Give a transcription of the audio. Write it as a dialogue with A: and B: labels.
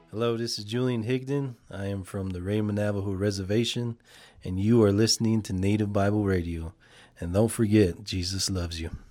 A: Hello, this is Julian Higdon. I am from the Raymond Navajo Reservation, and you are listening to Native Bible Radio. And don't forget, Jesus loves you.